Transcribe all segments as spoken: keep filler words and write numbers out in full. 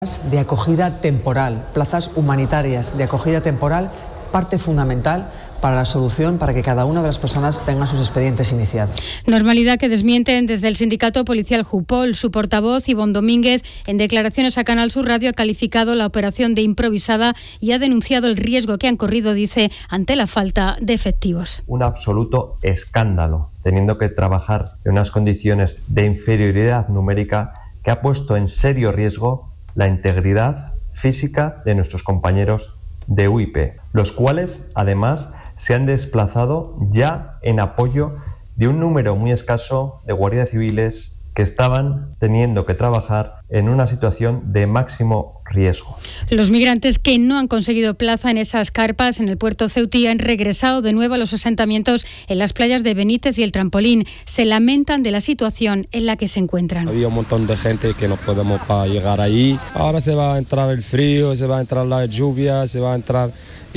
de acogida temporal, plazas humanitarias de acogida temporal, parte fundamental para la solución, para que cada una de las personas tenga sus expedientes iniciados. Normalidad que desmienten desde el sindicato policial Jupol. Su portavoz, Ivonne Domínguez, en declaraciones a Canal Sur Radio, ha calificado la operación de improvisada y ha denunciado el riesgo que han corrido, dice, ante la falta de efectivos. Un absoluto escándalo, teniendo que trabajar en unas condiciones de inferioridad numérica que ha puesto en serio riesgo la integridad física de nuestros compañeros de U I P, los cuales además se han desplazado ya en apoyo de un número muy escaso de guardias civiles que estaban teniendo que trabajar en una situación de máximo riesgo. Los migrantes que no han conseguido plaza en esas carpas en el puerto ceutí han regresado de nuevo a los asentamientos en las playas de Benítez y el Trampolín. Se lamentan de la situación en la que se encuentran. Había un montón de gente que no podemos para llegar ahí. Ahora se va a entrar el frío, se va a entrar la lluvia, se va a entrar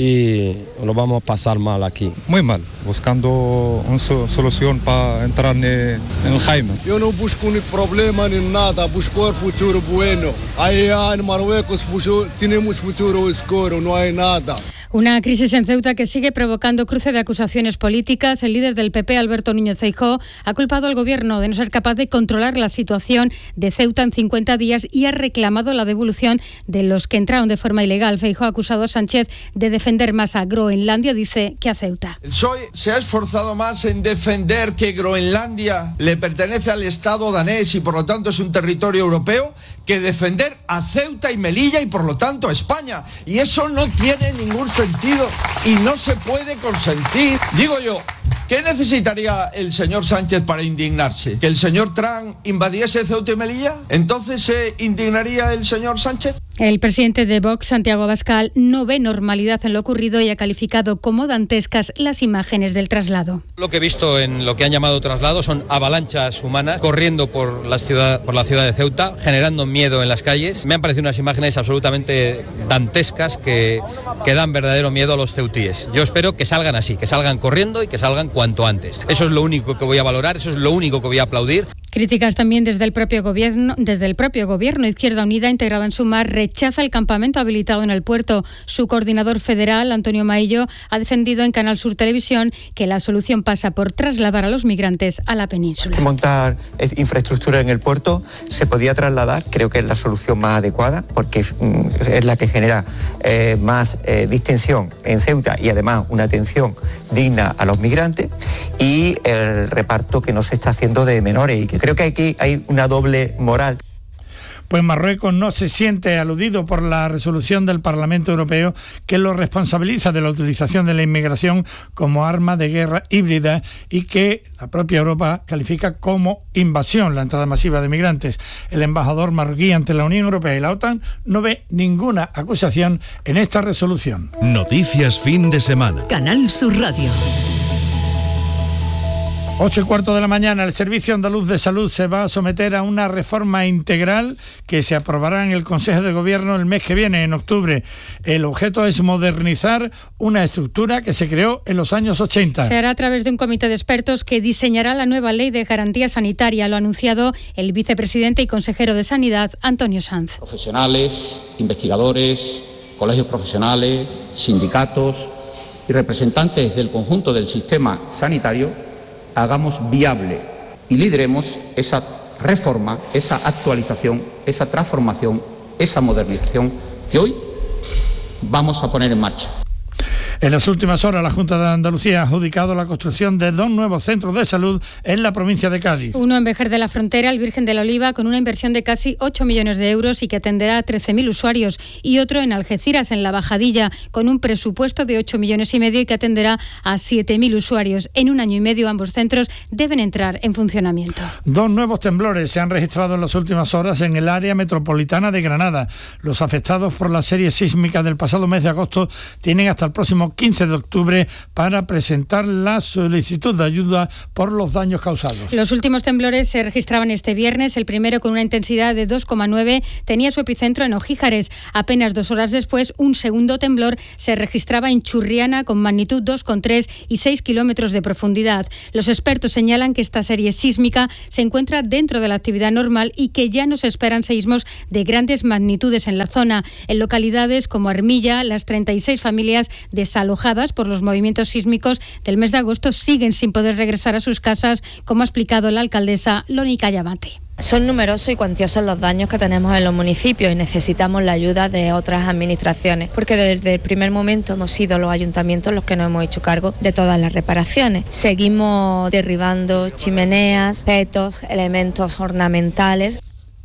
y lo vamos a pasar mal aquí. Muy mal, buscando una solución para entrar en el Jaime. Yo no busco ni problema ni nada, busco el futuro bueno. Allá en Marruecos tenemos futuro oscuro, no hay nada. Una crisis en Ceuta que sigue provocando cruce de acusaciones políticas. El líder del P P, Alberto Núñez Feijóo, ha culpado al gobierno de no ser capaz de controlar la situación de Ceuta en cincuenta días y ha reclamado la devolución de los que entraron de forma ilegal. Feijóo ha acusado a Sánchez de defender más a Groenlandia, dice, que a Ceuta. El P S O E se ha esforzado más en defender que Groenlandia le pertenece al Estado danés y por lo tanto es un territorio europeo, que defender a Ceuta y Melilla y por lo tanto a España. Y eso no tiene ningún sentido y no se puede consentir. Digo yo, ¿qué necesitaría el señor Sánchez para indignarse? ¿Que el señor Trump invadiese Ceuta y Melilla? ¿Entonces se indignaría el señor Sánchez? El presidente de Vox, Santiago Abascal, no ve normalidad en lo ocurrido y ha calificado como dantescas las imágenes del traslado. Lo que he visto en lo que han llamado traslado son avalanchas humanas corriendo por la ciudad, por la ciudad de Ceuta, generando miedo en las calles. Me han parecido unas imágenes absolutamente dantescas que, que dan verdadero miedo a los ceutíes. Yo espero que salgan así, que salgan corriendo y que salgan cuanto antes. Eso es lo único que voy a valorar, eso es lo único que voy a aplaudir. Críticas también desde el propio gobierno, desde el propio gobierno. Izquierda Unida, integrada en Sumar, rechaza el campamento habilitado en el puerto. Su coordinador federal, Antonio Maillo, ha defendido en Canal Sur Televisión que la solución pasa por trasladar a los migrantes a la península. Montar infraestructura en el puerto se podía trasladar, creo que es la solución más adecuada, porque es la que genera eh, más eh, distensión en Ceuta y además una atención digna a los migrantes, y el reparto que no se está haciendo de menores, y que creo que aquí hay una doble moral. Pues Marruecos no se siente aludido por la resolución del Parlamento Europeo que lo responsabiliza de la utilización de la inmigración como arma de guerra híbrida y que la propia Europa califica como invasión la entrada masiva de migrantes. El embajador marroquí ante la Unión Europea y la OTAN no ve ninguna acusación en esta resolución. Noticias fin de semana. Canal Sur Radio. Ocho y cuarto de la mañana, el Servicio Andaluz de Salud se va a someter a una reforma integral que se aprobará en el Consejo de Gobierno el mes que viene, en octubre. El objeto es modernizar una estructura que se creó en los años ochenta. Se hará a través de un comité de expertos que diseñará la nueva ley de garantía sanitaria. Lo ha anunciado el vicepresidente y consejero de Sanidad, Antonio Sanz. Profesionales, investigadores, colegios profesionales, sindicatos y representantes del conjunto del sistema sanitario hagamos viable y lideremos esa reforma, esa actualización, esa transformación, esa modernización que hoy vamos a poner en marcha. En las últimas horas, la Junta de Andalucía ha adjudicado la construcción de dos nuevos centros de salud en la provincia de Cádiz. Uno en Vejer de la Frontera, el Virgen de la Oliva, con una inversión de casi ocho millones de euros y que atenderá a trece mil usuarios. Y otro en Algeciras, en La Bajadilla, con un presupuesto de ocho millones y medio y que atenderá a siete mil usuarios. En un año y medio, ambos centros deben entrar en funcionamiento. Dos nuevos temblores se han registrado en las últimas horas en el área metropolitana de Granada. Los afectados por la serie sísmica del pasado mes de agosto tienen hasta el próximo quince de octubre para presentar la solicitud de ayuda por los daños causados. Los últimos temblores se registraban este viernes. El primero, con una intensidad de dos coma nueve, tenía su epicentro en Ojíjares. Apenas dos horas después, un segundo temblor se registraba en Churriana con magnitud dos coma tres y seis kilómetros de profundidad. Los expertos señalan que esta serie sísmica se encuentra dentro de la actividad normal y que ya no se esperan seísmos de grandes magnitudes en la zona. En localidades como Armilla, las treinta y seis familias desalojadas por los movimientos sísmicos del mes de agosto siguen sin poder regresar a sus casas, como ha explicado la alcaldesa Lónica Yamate. Son numerosos y cuantiosos los daños que tenemos en los municipios y necesitamos la ayuda de otras administraciones, porque desde el primer momento hemos sido los ayuntamientos los que nos hemos hecho cargo de todas las reparaciones. Seguimos derribando chimeneas, petos, elementos ornamentales.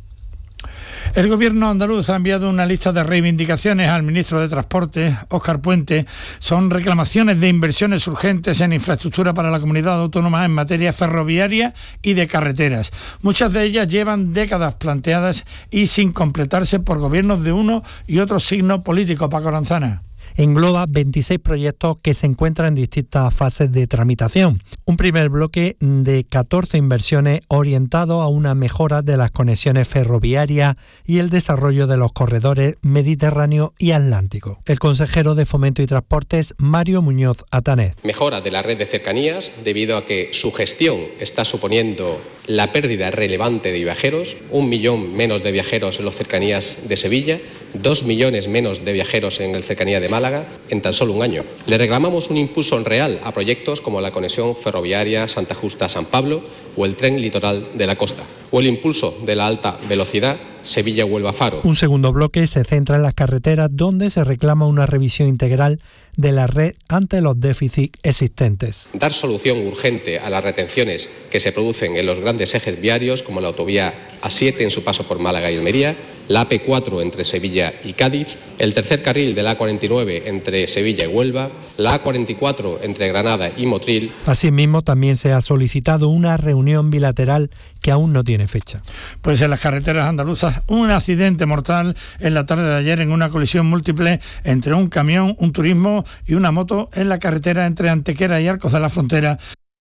El gobierno andaluz ha enviado una lista de reivindicaciones al ministro de Transporte, Óscar Puente. Son reclamaciones de inversiones urgentes en infraestructura para la comunidad autónoma en materia ferroviaria y de carreteras. Muchas de ellas llevan décadas planteadas y sin completarse por gobiernos de uno y otro signo político. Paco Aranzana. Engloba veintiséis proyectos que se encuentran en distintas fases de tramitación. Un primer bloque de catorce inversiones orientado a una mejora de las conexiones ferroviarias y el desarrollo de los corredores Mediterráneo y Atlántico. El consejero de Fomento y Transportes, Mario Muñoz Atanez. Mejora de la red de cercanías debido a que su gestión está suponiendo la pérdida relevante de viajeros, un millón menos de viajeros en las cercanías de Sevilla, dos millones menos de viajeros en el cercanía de Málaga en tan solo un año. Le reclamamos un impulso real a proyectos como la conexión ferroviaria Santa Justa-San Pablo o el tren litoral de la costa, o el impulso de la alta velocidad Sevilla-Huelva-Faro. Un segundo bloque se centra en las carreteras, donde se reclama una revisión integral de la red ante los déficits existentes. Dar solución urgente a las retenciones que se producen en los grandes ejes viarios, como la autovía A siete en su paso por Málaga y Almería, la A P cuatro entre Sevilla y Cádiz, el tercer carril de la A cuarenta y nueve entre Sevilla y Huelva, la A cuarenta y cuatro entre Granada y Motril. Asimismo, también se ha solicitado una reunión bilateral que aún no tiene fecha. Pues en las carreteras andaluzas, un accidente mortal en la tarde de ayer en una colisión múltiple entre un camión, un turismo y una moto en la carretera entre Antequera y Arcos de la Frontera.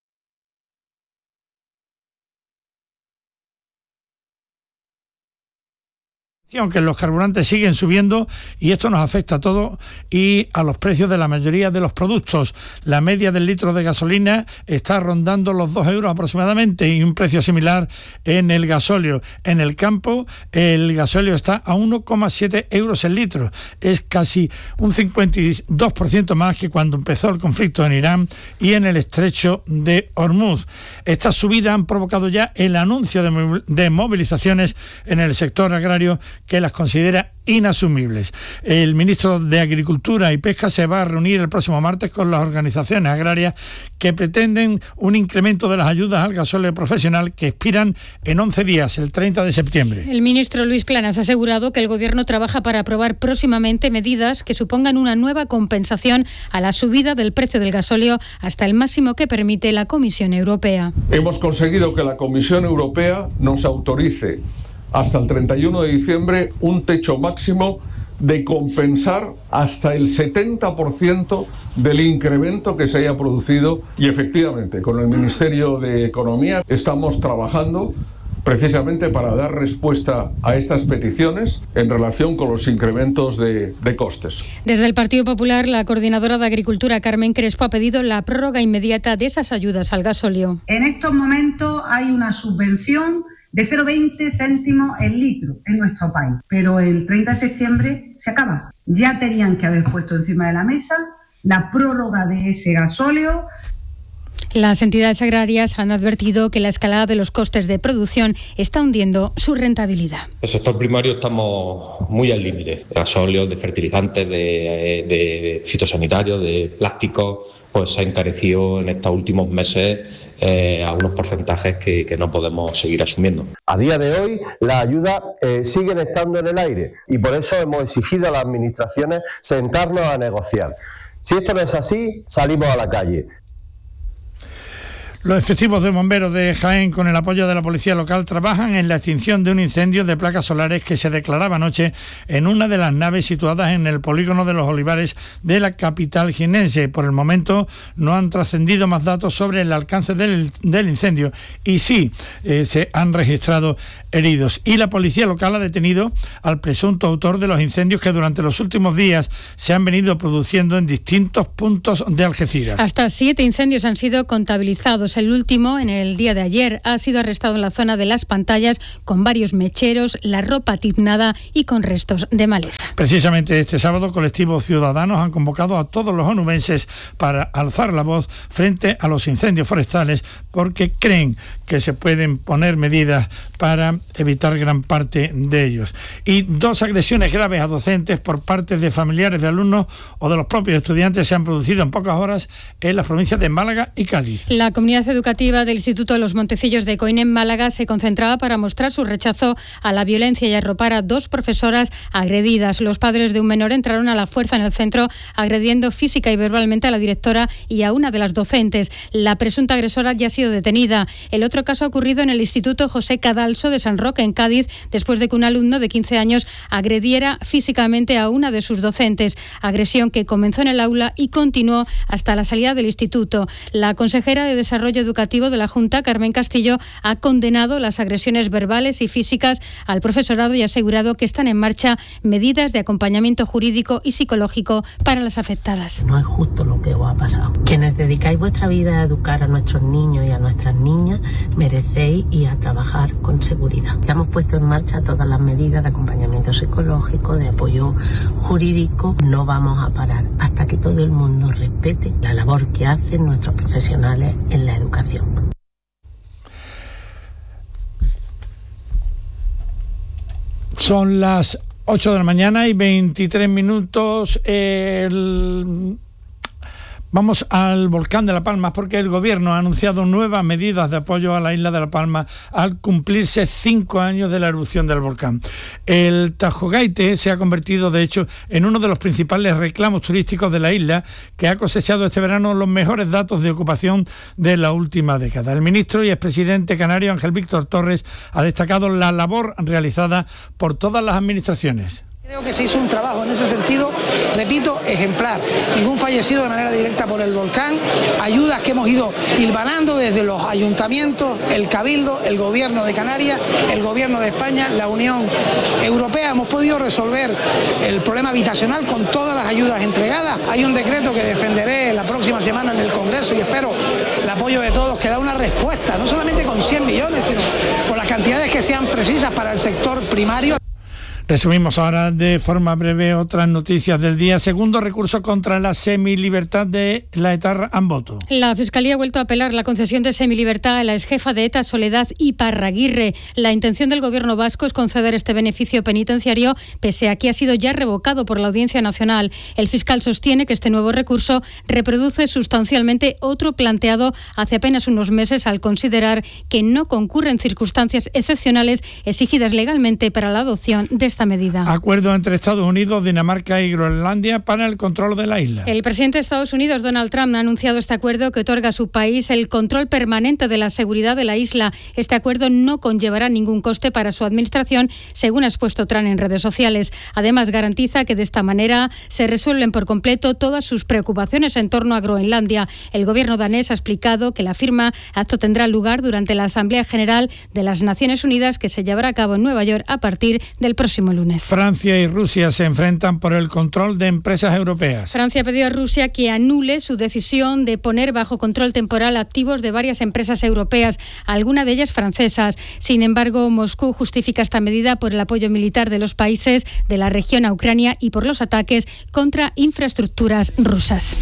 Aunque los carburantes siguen subiendo y esto nos afecta a todos y a los precios de la mayoría de los productos. La media del litro de gasolina está rondando los dos euros aproximadamente y un precio similar en el gasóleo. En el campo el gasóleo está a uno coma siete euros el litro. Es casi un cincuenta y dos por ciento más que cuando empezó el conflicto en Irán y en el estrecho de Hormuz. Estas subidas han provocado ya el anuncio de, de movilizaciones en el sector agrario, que las considera inasumibles. El ministro de Agricultura y Pesca se va a reunir el próximo martes con las organizaciones agrarias que pretenden un incremento de las ayudas al gasóleo profesional que expiran en once días, el treinta de septiembre. El ministro Luis Planas ha asegurado que el Gobierno trabaja para aprobar próximamente medidas que supongan una nueva compensación a la subida del precio del gasóleo hasta el máximo que permite la Comisión Europea. Hemos conseguido que la Comisión Europea nos autorice hasta el treinta y uno de diciembre un techo máximo de compensar hasta el setenta por ciento del incremento que se haya producido, y efectivamente con el Ministerio de Economía estamos trabajando precisamente para dar respuesta a estas peticiones en relación con los incrementos de, de costes. Desde el Partido Popular, la coordinadora de Agricultura, Carmen Crespo, ha pedido la prórroga inmediata de esas ayudas al gasóleo. En estos momentos hay una subvención de cero coma veinte céntimos el litro en nuestro país, pero el treinta de septiembre se acaba. Ya tenían que haber puesto encima de la mesa la prórroga de ese gasóleo. Las entidades agrarias han advertido que la escalada de los costes de producción está hundiendo su rentabilidad. El sector primario estamos muy al límite. Gasóleos, de fertilizantes, de, de fitosanitarios, de plásticos, pues se ha encarecido en estos últimos meses eh, a unos porcentajes que, que no podemos seguir asumiendo. A día de hoy las ayudas eh, siguen estando en el aire y por eso hemos exigido a las administraciones sentarnos a negociar. Si esto no es así, salimos a la calle. Los efectivos de bomberos de Jaén, con el apoyo de la policía local, trabajan en la extinción de un incendio de placas solares que se declaraba anoche en una de las naves situadas en el polígono de Los Olivares de la capital jienense. Por el momento no han trascendido más datos sobre el alcance del, del incendio y sí eh, se han registrado heridos. Y la policía local ha detenido al presunto autor de los incendios que durante los últimos días se han venido produciendo en distintos puntos de Algeciras. Hasta siete incendios han sido contabilizados. El último, en el día de ayer, ha sido arrestado en la zona de Las Pantallas con varios mecheros, la ropa tiznada y con restos de maleza. Precisamente este sábado, colectivos ciudadanos han convocado a todos los onubenses para alzar la voz frente a los incendios forestales, porque creen que se pueden poner medidas para evitar gran parte de ellos. Y dos agresiones graves a docentes por parte de familiares de alumnos o de los propios estudiantes se han producido en pocas horas en las provincias de Málaga y Cádiz. La comunidad educativa del Instituto de los Montecillos de Coín en Málaga se concentraba para mostrar su rechazo a la violencia y arropar a dos profesoras agredidas. Los padres de un menor entraron a la fuerza en el centro agrediendo física y verbalmente a la directora y a una de las docentes. La presunta agresora ya ha sido detenida. El otro caso ha ocurrido en el Instituto José Cadalso de San Roque, en Cádiz, después de que un alumno de quince años agrediera físicamente a una de sus docentes. Agresión que comenzó en el aula y continuó hasta la salida del instituto. La consejera de Desarrollo Educativo de la Junta, Carmen Castillo, ha condenado las agresiones verbales y físicas al profesorado y ha asegurado que están en marcha medidas de acompañamiento jurídico y psicológico para las afectadas. No es justo lo que os ha pasado. Quienes dedicáis vuestra vida a educar a nuestros niños y a nuestras niñas, merecéis ir a trabajar con seguridad. Ya hemos puesto en marcha todas las medidas de acompañamiento psicológico, de apoyo jurídico. No vamos a parar hasta que todo el mundo respete la labor que hacen nuestros profesionales en la educación. Son las ocho de la mañana y veintitrés minutos. El... Vamos al volcán de La Palma, porque el gobierno ha anunciado nuevas medidas de apoyo a la isla de La Palma al cumplirse cinco años de la erupción del volcán. El Tajogaite se ha convertido, de hecho, en uno de los principales reclamos turísticos de la isla, que ha cosechado este verano los mejores datos de ocupación de la última década. El ministro y expresidente canario Ángel Víctor Torres ha destacado la labor realizada por todas las administraciones. Creo que se hizo un trabajo en ese sentido, repito, ejemplar. Ningún fallecido de manera directa por el volcán, ayudas que hemos ido hilvanando desde los ayuntamientos, el Cabildo, el Gobierno de Canarias, el Gobierno de España, la Unión Europea. Hemos podido resolver el problema habitacional con todas las ayudas entregadas. Hay un decreto que defenderé la próxima semana en el Congreso y espero el apoyo de todos, que da una respuesta, no solamente con cien millones, sino con las cantidades que sean precisas para el sector primario. Resumimos ahora de forma breve otras noticias del día. Segundo recurso contra la semilibertad de la etarra Amboto. La Fiscalía ha vuelto a apelar la concesión de semilibertad a la exjefa de ETA, Soledad Iparraguirre. La intención del gobierno vasco es conceder este beneficio penitenciario, pese a que ha sido ya revocado por la Audiencia Nacional. El fiscal sostiene que este nuevo recurso reproduce sustancialmente otro planteado hace apenas unos meses, al considerar que no concurren circunstancias excepcionales exigidas legalmente para la adopción de esta medida. Acuerdo entre Estados Unidos, Dinamarca y Groenlandia para el control de la isla. El presidente de Estados Unidos, Donald Trump, ha anunciado este acuerdo que otorga a su país el control permanente de la seguridad de la isla. Este acuerdo no conllevará ningún coste para su administración, según ha expuesto Trump en redes sociales. Además, garantiza que de esta manera se resuelven por completo todas sus preocupaciones en torno a Groenlandia. El gobierno danés ha explicado que la firma acto tendrá lugar durante la Asamblea General de las Naciones Unidas, que se llevará a cabo en Nueva York a partir del próximo lunes. Francia y Rusia se enfrentan por el control de empresas europeas. Francia ha pedido a Rusia que anule su decisión de poner bajo control temporal activos de varias empresas europeas, algunas de ellas francesas. Sin embargo, Moscú justifica esta medida por el apoyo militar de los países de la región a Ucrania y por los ataques contra infraestructuras rusas.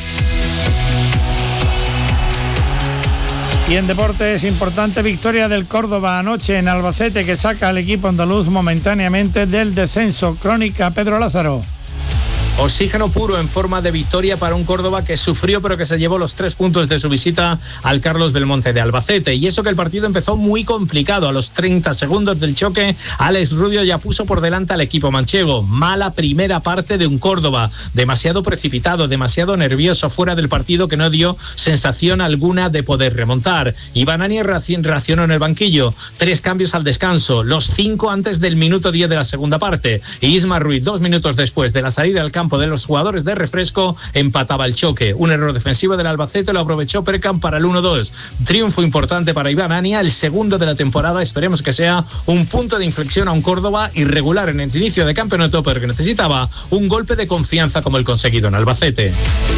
Y en deportes, importante victoria del Córdoba anoche en Albacete, que saca al equipo andaluz momentáneamente del descenso. Crónica, Pedro Lázaro. Oxígeno puro en forma de victoria para un Córdoba que sufrió pero que se llevó los tres puntos de su visita al Carlos Belmonte de Albacete. Y eso que el partido empezó muy complicado. A los treinta segundos del choque, Alex Rubio ya puso por delante al equipo manchego. Mala primera parte de un Córdoba, demasiado precipitado, demasiado nervioso, fuera del partido, que no dio sensación alguna de poder remontar. Iván Anier reaccionó en el banquillo. Tres cambios al descanso, los cinco antes del minuto diez de la segunda parte. Y Isma Ruiz, dos minutos después de la salida al campo de los jugadores de refresco, empataba el choque. Un error defensivo del Albacete lo aprovechó Perkan para el uno dos. Triunfo importante para Iván Ania, el segundo de la temporada. Esperemos que sea un punto de inflexión a un Córdoba irregular en el inicio de campeonato, pero que necesitaba un golpe de confianza como el conseguido en Albacete.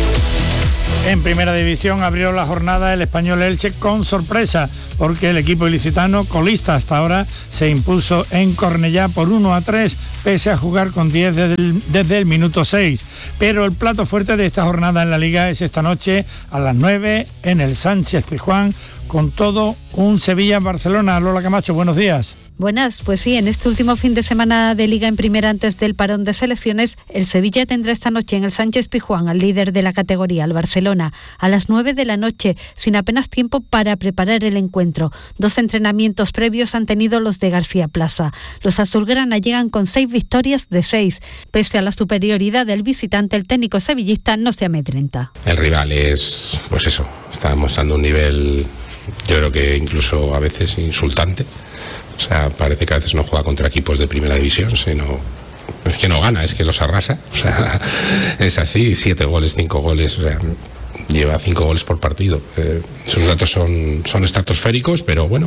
En primera división abrió la jornada el Español Elche con sorpresa, porque el equipo ilicitano, colista hasta ahora, se impuso en Cornellá por uno a tres, pese a jugar con diez desde el, desde el minuto seis. Pero el plato fuerte de esta jornada en la Liga es esta noche a las nueve en el Sánchez Pizjuán, con todo un Sevilla-Barcelona. Lola Camacho, buenos días. Buenas, pues sí, en este último fin de semana de Liga en Primera antes del parón de selecciones, el Sevilla tendrá esta noche en el Sánchez Pizjuán al líder de la categoría, al Barcelona, a las nueve de la noche, sin apenas tiempo para preparar el encuentro. Dos entrenamientos previos han tenido los de García Plaza. Los azulgrana llegan con seis victorias de seis. Pese a la superioridad del visitante, el técnico sevillista no se amedrenta. El rival es, pues eso, está mostrando un nivel, yo creo que incluso a veces insultante. O sea, parece que a veces no juega contra equipos de primera división, sino es que no gana, es que los arrasa. O sea, es así, siete goles, cinco goles, o sea, lleva cinco goles por partido. Eh, esos datos son, son estratosféricos, pero bueno,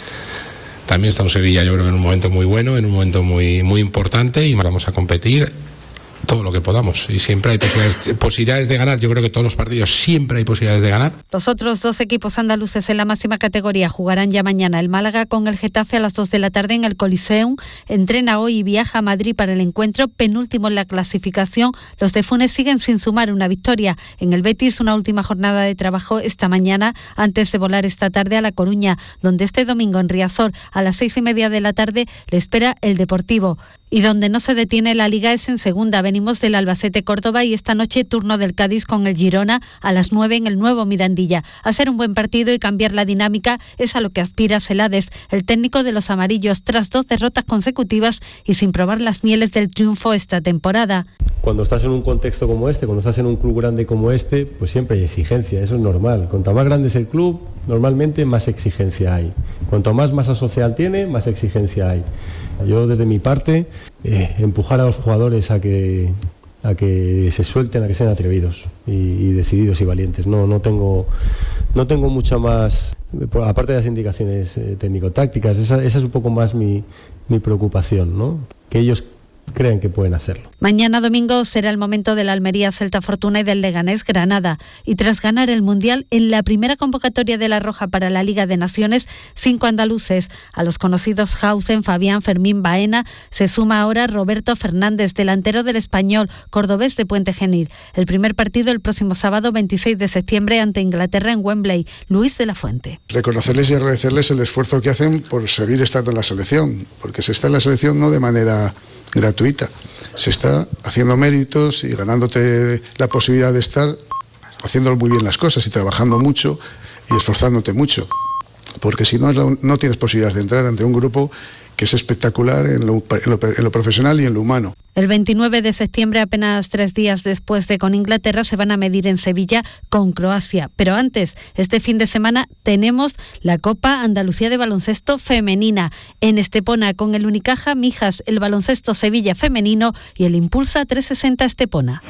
también está en Sevilla, yo creo que en un momento muy bueno, en un momento muy, muy importante, y vamos a competir todo lo que podamos, y siempre hay posibilidades, posibilidades de ganar. Yo creo que todos los partidos siempre hay posibilidades de ganar. Los otros dos equipos andaluces en la máxima categoría jugarán ya mañana. El Málaga con el Getafe a las dos de la tarde en el Coliseum. Entrena hoy y viaja a Madrid para el encuentro, penúltimo en la clasificación. Los de Funes siguen sin sumar una victoria. En el Betis, una última jornada de trabajo esta mañana antes de volar esta tarde a La Coruña, donde este domingo en Riazor a las seis y media de la tarde le espera el Deportivo. Y donde no se detiene la Liga es en segunda. Venimos del Albacete Córdoba y esta noche turno del Cádiz con el Girona a las nueve en el nuevo Mirandilla. Hacer un buen partido y cambiar la dinámica es a lo que aspira Celades, el técnico de los amarillos, tras dos derrotas consecutivas y sin probar las mieles del triunfo esta temporada. Cuando estás en un contexto como este, cuando estás en un club grande como este, pues siempre hay exigencia, eso es normal. Cuanto más grande es el club, normalmente más exigencia hay. Cuanto más masa social tiene, más exigencia hay. Yo, desde mi parte, eh, empujar a los jugadores a que, a que se suelten, a que sean atrevidos y, y decididos y valientes. No, no tengo, no tengo mucha más, aparte de las indicaciones eh, técnico-tácticas, esa, esa es un poco más mi, mi preocupación, ¿no? Que ellos creen que pueden hacerlo. Mañana domingo será el momento del Almería Celta Fortuna y del Leganés Granada. Y tras ganar el Mundial en la primera convocatoria de La Roja para la Liga de Naciones, cinco andaluces. A los conocidos Hausen, Fabián, Fermín, Baena, se suma ahora Roberto Fernández, delantero del Español, cordobés de Puente Genil. El primer partido el próximo sábado veintiséis de septiembre ante Inglaterra en Wembley. Luis de la Fuente. Reconocerles y agradecerles el esfuerzo que hacen por seguir estando en la selección, porque se está en la selección no de manera gratuita, se está haciendo méritos y ganándote la posibilidad de estar haciendo muy bien las cosas y trabajando mucho y esforzándote mucho, porque si no, no tienes posibilidades de entrar ante un grupo que es espectacular en lo, en, lo, en lo profesional y en lo humano. El veintinueve de septiembre, apenas tres días después de con Inglaterra, se van a medir en Sevilla con Croacia. Pero antes, este fin de semana, tenemos la Copa Andalucía de Baloncesto Femenina. En Estepona, con el Unicaja Mijas, el Baloncesto Sevilla Femenino y el Impulsa trescientos sesenta Estepona.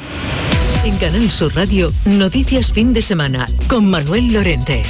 En Canal Sur Radio, Noticias Fin de Semana, con Manuel Lorente.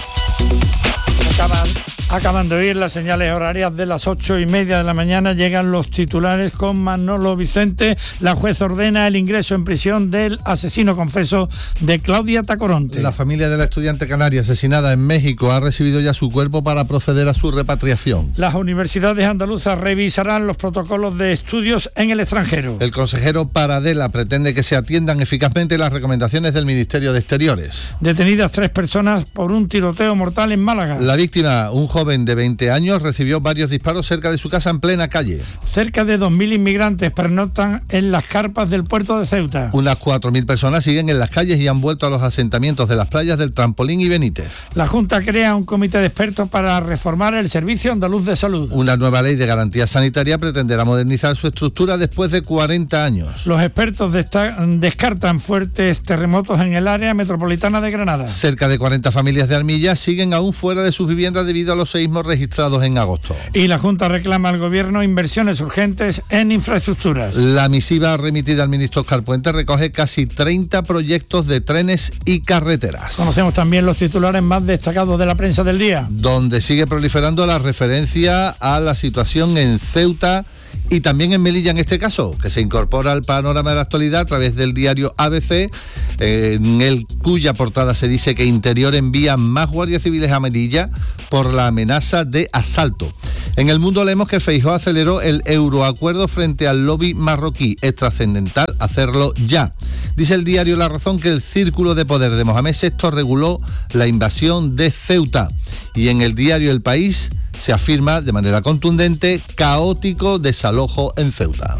Acaban, acaban de oír las señales horarias de las ocho y media de la mañana. Llegan los titulares con Manolo Vicente. La juez ordena el ingreso en prisión del asesino confeso de Claudia Tacoronte. La familia de la estudiante canaria asesinada en México ha recibido ya su cuerpo para proceder a su repatriación. Las universidades andaluzas revisarán los protocolos de estudios en el extranjero. El consejero Paradela pretende que se atiendan eficazmente las recomendaciones del Ministerio de Exteriores. Detenidas tres personas por un tiroteo mortal en Málaga. La víctima, un joven joven de veinte años recibió varios disparos cerca de su casa en plena calle. Cerca de dos mil inmigrantes pernoctan en las carpas del puerto de Ceuta. Unas cuatro mil personas siguen en las calles y han vuelto a los asentamientos de las playas del Trampolín y Benítez. La Junta crea un comité de expertos para reformar el Servicio Andaluz de Salud. Una nueva ley de garantía sanitaria pretenderá modernizar su estructura después de cuarenta años. Los expertos descartan fuertes terremotos en el área metropolitana de Granada. Cerca de cuarenta familias de Armilla siguen aún fuera de sus viviendas debido a los seísmos registrados en agosto. Y la Junta reclama al Gobierno inversiones urgentes en infraestructuras. La misiva remitida al ministro Óscar Puente recoge casi treinta proyectos de trenes y carreteras. Conocemos también los titulares más destacados de la prensa del día. Donde sigue proliferando la referencia a la situación en Ceuta y también en Melilla en este caso, que se incorpora al panorama de la actualidad a través del diario A B C, eh, en el cuya portada se dice que Interior envía más guardias civiles a Melilla por la amenaza de asalto. En El Mundo leemos que Feijóo aceleró el euroacuerdo frente al lobby marroquí. Es trascendental hacerlo ya. Dice el diario La Razón que el círculo de poder de Mohamed sexto reguló la invasión de Ceuta. Y en el diario El País se afirma de manera contundente: caótico desalojo en Ceuta.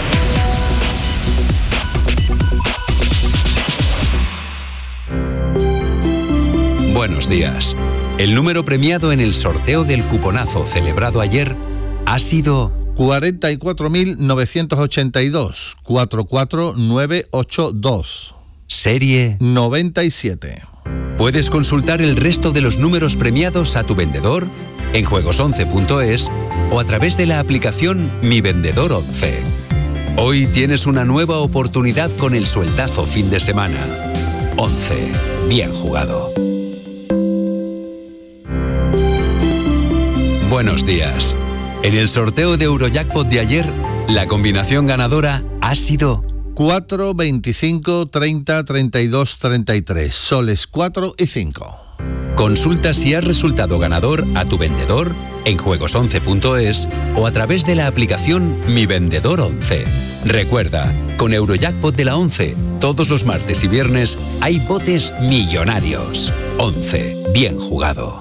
Buenos días. El número premiado en el sorteo del cuponazo celebrado ayer ha sido cuarenta y cuatro mil novecientos ochenta y dos, cuatro cuatro nueve ocho dos. Serie noventa y siete. Puedes consultar el resto de los números premiados a tu vendedor en juegos once punto es o a través de la aplicación Mi Vendedor once. Hoy tienes una nueva oportunidad con el sueldazo fin de semana. once. Bien jugado. Buenos días. En el sorteo de Eurojackpot de ayer, la combinación ganadora ha sido cuatro, veinticinco, treinta, treinta y dos, treinta y tres, soles cuatro y cinco. Consulta si has resultado ganador a tu vendedor en juegos once punto es o a través de la aplicación Mi Vendedor once. Recuerda, con Eurojackpot de la once, todos los martes y viernes hay botes millonarios. once. Bien jugado.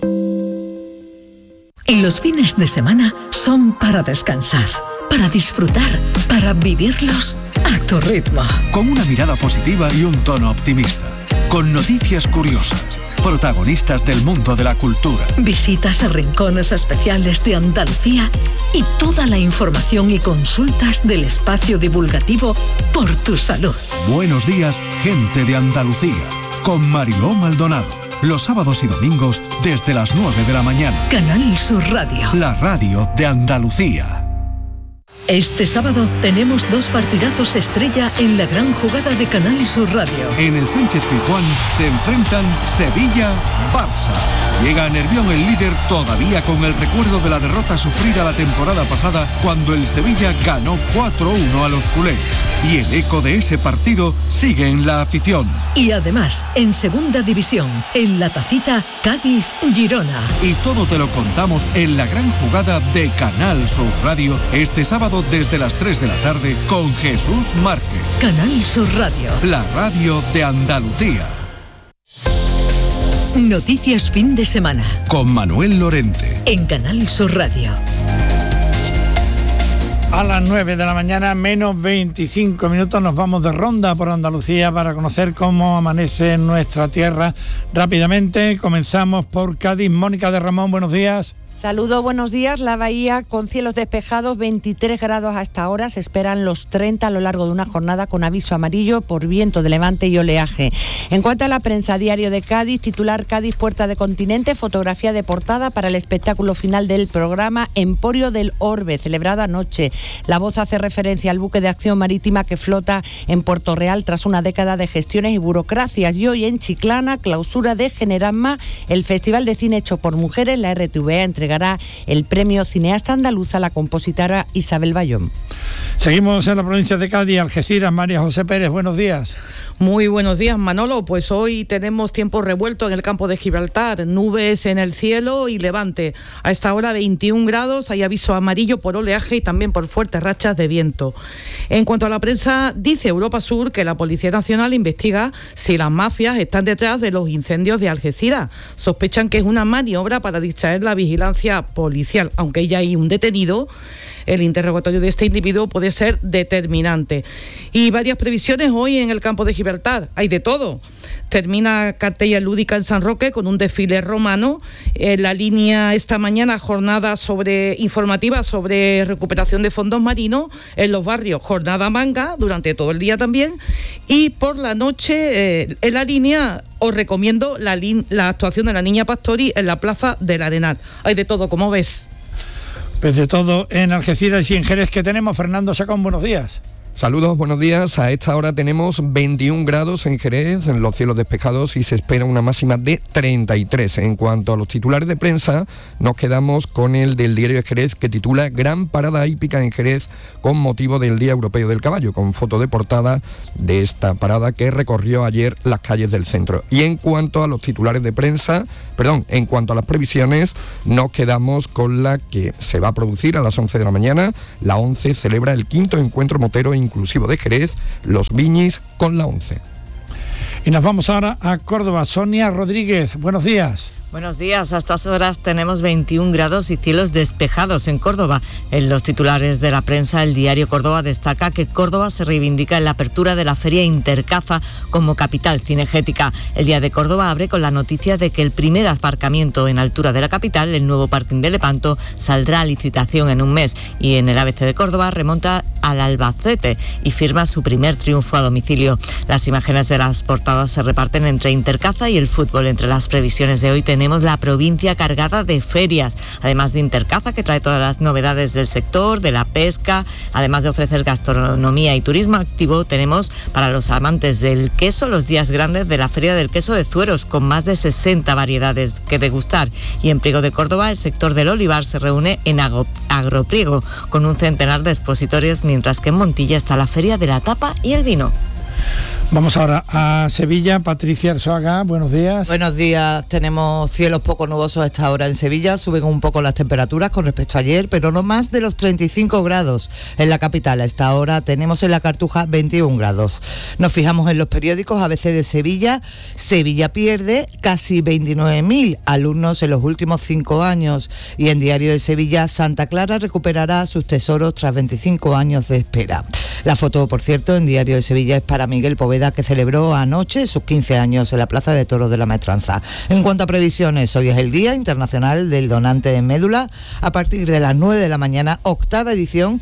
Los fines de semana son para descansar, para disfrutar, para vivirlos a tu ritmo. Con una mirada positiva y un tono optimista. Con noticias curiosas, protagonistas del mundo de la cultura. Visitas a rincones especiales de Andalucía y toda la información y consultas del espacio divulgativo Por tu Salud. Buenos días, gente de Andalucía. Con Mariló Maldonado. Los sábados y domingos desde las nueve de la mañana. Canal Sur Radio. La radio de Andalucía. Este sábado tenemos dos partidazos estrella en la gran jugada de Canal Sur Radio. En el Sánchez-Pizjuán se enfrentan Sevilla-Barça. Llega a Nervión el líder todavía con el recuerdo de la derrota sufrida la temporada pasada cuando el Sevilla ganó cuatro uno a los culés. Y el eco de ese partido sigue en la afición. Y además, en Segunda División, en la tacita Cádiz-Girona. Y todo te lo contamos en la gran jugada de Canal Sur Radio este sábado desde las tres de la tarde con Jesús Márquez. Canal Sur Radio. La radio de Andalucía. Noticias fin de semana. Con Manuel Lorente. En Canal Sur Radio. A las nueve de la mañana, menos veinticinco minutos, nos vamos de ronda por Andalucía para conocer cómo amanece nuestra tierra. Rápidamente, comenzamos por Cádiz. Mónica de Ramón, buenos días. Saludos, buenos días. La bahía con cielos despejados, veintitrés grados hasta ahora. Se esperan los treinta a lo largo de una jornada con aviso amarillo por viento de levante y oleaje. En cuanto a la prensa, Diario de Cádiz, titular Cádiz Puerta de Continente, fotografía de portada para el espectáculo final del programa Emporio del Orbe, celebrado anoche. La Voz hace referencia al buque de acción marítima que flota en Puerto Real tras una década de gestiones y burocracias. Y hoy en Chiclana, clausura de Generasma, el Festival de Cine hecho por mujeres. La R T V A entregará el premio Cineasta Andaluza a la compositora Isabel Bayón. Seguimos en la provincia de Cádiz, Algeciras. María José Pérez, buenos días. Muy buenos días, Manolo. Pues hoy tenemos tiempo revuelto en el campo de Gibraltar, nubes en el cielo y levante. A esta hora veintiún grados, hay aviso amarillo por oleaje y también por fuertes rachas de viento. En cuanto a la prensa, dice Europa Sur que la Policía Nacional investiga si las mafias están detrás de los incendios de Algeciras. Sospechan que es una maniobra para distraer la vigilancia policial, aunque ya hay un detenido. El interrogatorio de este individuo puede ser determinante. Y varias previsiones hoy en el campo de Gibraltar. Hay de todo. Termina cartella lúdica en San Roque con un desfile romano. En la línea esta mañana, jornada sobre informativa sobre recuperación de fondos marinos. En los barrios, jornada manga durante todo el día también. Y por la noche, eh, en la línea, os recomiendo la, la actuación de la Niña Pastori en la Plaza del Arenal. Hay de todo, como ves. Pues de todo en Algeciras y en Jerez que tenemos. Fernando Sacón, buenos días. Saludos, buenos días. A esta hora tenemos veintiún grados en Jerez, en los cielos despejados, y se espera una máxima de treinta y tres. En cuanto a los titulares de prensa, nos quedamos con el del diario de Jerez, que titula Gran parada hípica en Jerez con motivo del Día Europeo del Caballo, con foto de portada de esta parada que recorrió ayer las calles del centro. Y en cuanto a los titulares de prensa, perdón, en cuanto a las previsiones, nos quedamos con la que se va a producir a las once de la mañana. La ONCE celebra el quinto encuentro motero inclusivo de Jerez, los Viñis con la ONCE. Y nos vamos ahora a Córdoba. Sonia Rodríguez, buenos días. Buenos días, a estas horas tenemos veintiún grados y cielos despejados en Córdoba. En los titulares de la prensa, el diario Córdoba destaca que Córdoba se reivindica en la apertura de la Feria Intercaza como capital cinegética. El Día de Córdoba abre con la noticia de que el primer aparcamiento en altura de la capital, el nuevo parking de Lepanto, saldrá a licitación en un mes. Y en el A B C de Córdoba remonta al Albacete y firma su primer triunfo a domicilio. Las imágenes de las portadas se reparten entre Intercaza y el fútbol. Entre las previsiones de hoy tenemos Tenemos la provincia cargada de ferias, además de Intercaza, que trae todas las novedades del sector, de la pesca, además de ofrecer gastronomía y turismo activo. Tenemos para los amantes del queso los días grandes de la Feria del Queso de Zueros, con más de sesenta variedades que degustar. Y en Priego de Córdoba, el sector del olivar se reúne en Agropriego, con un centenar de expositores, mientras que en Montilla está la Feria de la Tapa y el Vino. Vamos ahora a Sevilla. Patricia Arzuaga, buenos días. Buenos días. Tenemos cielos poco nubosos a esta hora en Sevilla. Suben un poco las temperaturas con respecto a ayer, pero no más de los treinta y cinco grados en la capital. A esta hora tenemos en la Cartuja veintiún grados. Nos fijamos en los periódicos. A B C de Sevilla. Sevilla pierde casi veintinueve mil alumnos en los últimos cinco años. Y en Diario de Sevilla, Santa Clara recuperará sus tesoros tras veinticinco años de espera. La foto, por cierto, en Diario de Sevilla es para Miguel Poveda, que celebró anoche sus quince años en la Plaza de Toros de la Maestranza. En cuanto a previsiones, hoy es el Día Internacional del Donante de Médula. A partir de las nueve de la mañana, octava edición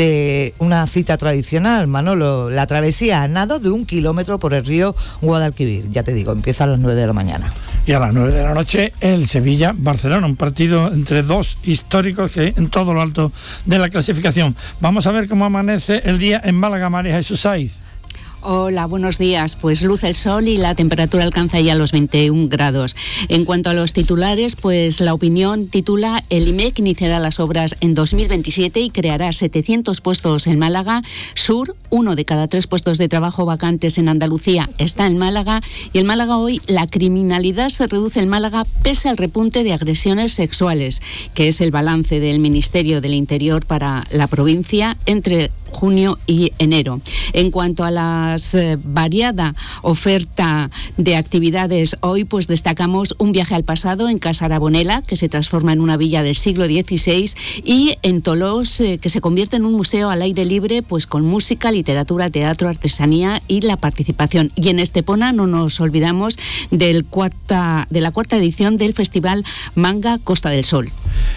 de una cita tradicional, Manolo, la travesía a nado de un kilómetro por el río Guadalquivir. Ya te digo, empieza a las nueve de la mañana. Y a las nueve de la noche, el Sevilla-Barcelona, un partido entre dos históricos que en todo lo alto de la clasificación. Vamos a ver cómo amanece el día en Málaga. María Jesús Saiz. Hola, buenos días. Pues luce el sol y la temperatura alcanza ya los veintiún grados. En cuanto a los titulares, pues la opinión titula: el I M E C iniciará las obras en dos mil veintisiete y creará setecientos puestos en Málaga. Sur, uno de cada tres puestos de trabajo vacantes en Andalucía está en Málaga. Y en Málaga hoy la criminalidad se reduce en Málaga pese al repunte de agresiones sexuales, que es el balance del Ministerio del Interior para la provincia entre junio y enero. En cuanto a la eh, variada oferta de actividades, hoy pues destacamos un viaje al pasado en Casa Arabonela, que se transforma en una villa del siglo dieciséis, y en Tolós, eh, que se convierte en un museo al aire libre, pues con música, literatura, teatro, artesanía y la participación. Y en Estepona no nos olvidamos del cuarta, de la cuarta edición del Festival Manga Costa del Sol.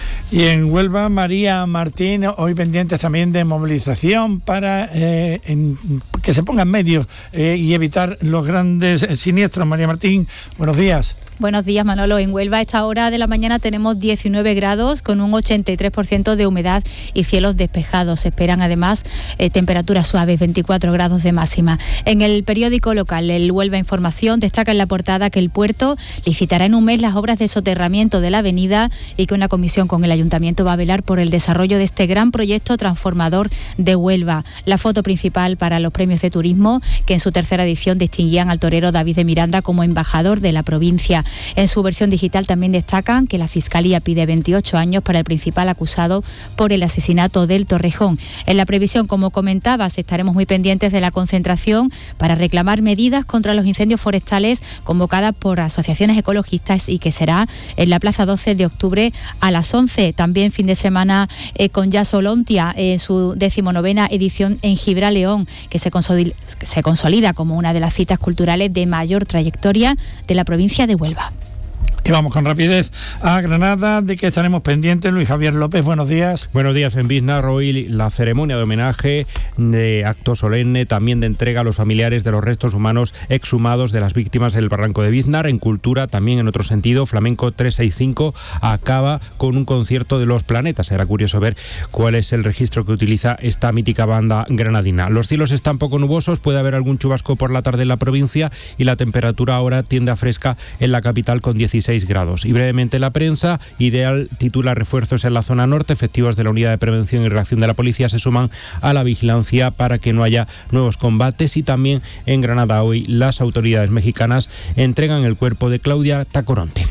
Y en Huelva, María Martín, hoy pendientes también de movilización para eh, en, que se pongan medios eh, y evitar los grandes eh, siniestros. María Martín, buenos días. Buenos días, Manolo. En Huelva a esta hora de la mañana tenemos diecinueve grados con un ochenta y tres por ciento de humedad y cielos despejados. Se esperan además eh, temperaturas suaves, veinticuatro grados de máxima. En el periódico local, el Huelva Información, destaca en la portada que el puerto licitará en un mes las obras de soterramiento de la avenida y que una comisión con el ayuntamiento Ayuntamiento va a velar por el desarrollo de este gran proyecto transformador de Huelva. La foto principal para los premios de turismo, que en su tercera edición distinguían al torero David de Miranda como embajador de la provincia. En su versión digital también destacan que la Fiscalía pide veintiocho años para el principal acusado por el asesinato del Torrejón. En la previsión, como comentabas, estaremos muy pendientes de la concentración para reclamar medidas contra los incendios forestales convocada por asociaciones ecologistas y que será en la Plaza doce de octubre a las once. También fin de semana eh, con Jazz Olontia en eh, su decimonovena edición en Gibraleón, que se consolida, se consolida como una de las citas culturales de mayor trayectoria de la provincia de Huelva. Y vamos con rapidez a Granada, de que estaremos pendientes. Luis Javier López, buenos días. Buenos días. En Biznar hoy la ceremonia de homenaje, de acto solemne, también de entrega a los familiares de los restos humanos exhumados de las víctimas del barranco de Biznar. En cultura, también en otro sentido, Flamenco trescientos sesenta y cinco acaba con un concierto de Los Planetas. Será curioso ver cuál es el registro que utiliza esta mítica banda granadina. Los cielos están poco nubosos, puede haber algún chubasco por la tarde en la provincia y la temperatura ahora tiende a fresca en la capital con dieciséis grados. Y brevemente la prensa, Ideal titula refuerzos en la zona norte, efectivos de la unidad de prevención y reacción de la policía se suman a la vigilancia para que no haya nuevos combates. Y también en Granada hoy las autoridades mexicanas entregan el cuerpo de Claudia Tacoronte.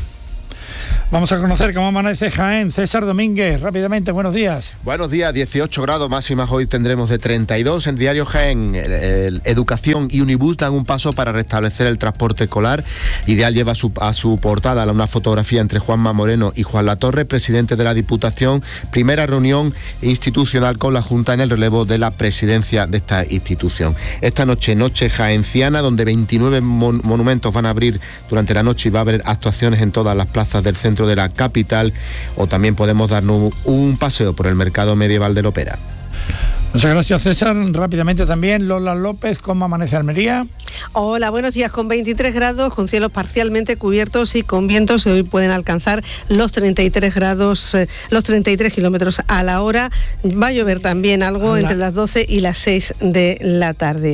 Vamos a conocer cómo amanece Jaén. César Domínguez, rápidamente, buenos días. Buenos días, dieciocho grados máximas hoy tendremos de treinta y dos. En Diario Jaén, el, el, Educación y Unibus dan un paso para restablecer el transporte escolar. Ideal lleva a su, a su portada una fotografía entre Juanma Moreno y Juan Latorre, presidente de la Diputación. Primera reunión institucional con la Junta en el relevo de la presidencia de esta institución. Esta noche, noche jaenciana, donde veintinueve mon- monumentos van a abrir durante la noche y va a haber actuaciones en todas las plazas del centro de la capital, o también podemos darnos un paseo por el mercado medieval de Lopera. Muchas gracias, César. Rápidamente también Lola López, ¿cómo amanece Almería? Hola, buenos días. Con veintitrés grados, con cielos parcialmente cubiertos y con vientos, hoy pueden alcanzar los treinta y tres grados, eh, los treinta y tres kilómetros a la hora. Va a llover también algo Hola. entre las doce y las seis de la tarde.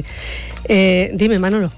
Eh, dime, Manolo.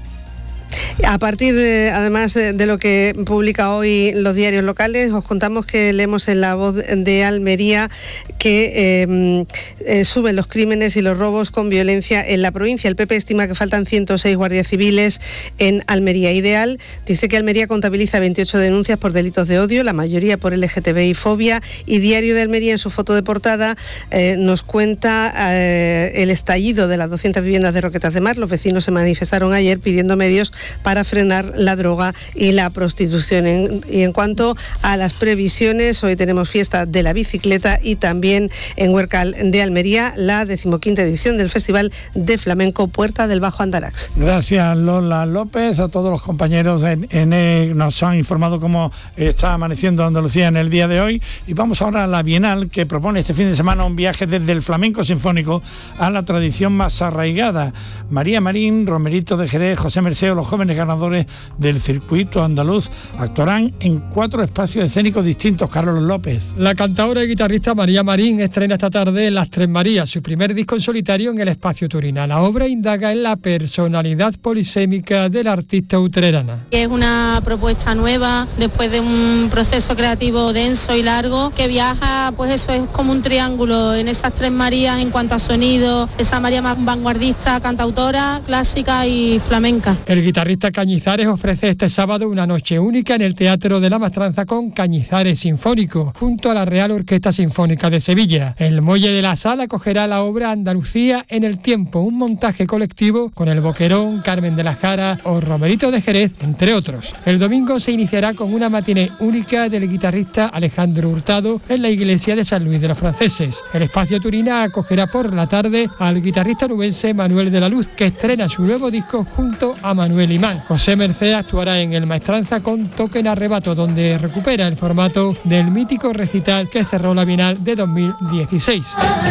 A partir de, además de lo que publica hoy los diarios locales, os contamos que leemos en La Voz de Almería que eh, eh, suben los crímenes y los robos con violencia en la provincia. El P P estima que faltan ciento seis guardias civiles en Almería. Ideal dice que Almería contabiliza veintiocho denuncias por delitos de odio, la mayoría por L G T B I fobia, y Diario de Almería en su foto de portada eh, nos cuenta eh, el estallido de las doscientas viviendas de Roquetas de Mar. Los vecinos se manifestaron ayer pidiendo medios para frenar la droga y la prostitución. En, y en cuanto a las previsiones, hoy tenemos fiesta de la bicicleta y también en Huércal de Almería la decimoquinta edición del Festival de Flamenco Puerta del Bajo Andarax. Gracias, Lola López. A todos los compañeros en, en eh, nos han informado cómo está amaneciendo Andalucía en el día de hoy. Y vamos ahora a la Bienal, que propone este fin de semana un viaje desde el flamenco sinfónico a la tradición más arraigada. María Marín, Romerito de Jerez, José Merceo, los jóvenes ganadores del circuito andaluz actuarán en cuatro espacios escénicos distintos. Carlos López. La cantadora y guitarrista María Marín estrena esta tarde Las Tres Marías, su primer disco en solitario en el espacio Turina. La obra indaga en la personalidad polisémica de la artista utrerana. Es una propuesta nueva después de un proceso creativo denso y largo que viaja, pues eso es como un triángulo en esas tres Marías en cuanto a sonido, esa María más vanguardista, cantautora, clásica y flamenca. El guitarrista Cañizares ofrece este sábado una noche única en el Teatro de la Maestranza con Cañizares Sinfónico, junto a la Real Orquesta Sinfónica de Sevilla. El muelle de la sala acogerá la obra Andalucía en el tiempo, un montaje colectivo con el Boquerón, Carmen de la Jara o Romerito de Jerez, entre otros. El domingo se iniciará con una matiné única del guitarrista Alejandro Hurtado en la iglesia de San Luis de los Franceses. El espacio Turina acogerá por la tarde al guitarrista nubense Manuel de la Luz, que estrena su nuevo disco junto a Manuel Imán. José Merced actuará en el Maestranza con Toque en Arrebato, donde recupera el formato del mítico recital que cerró la Bienal de dos mil dieciséis.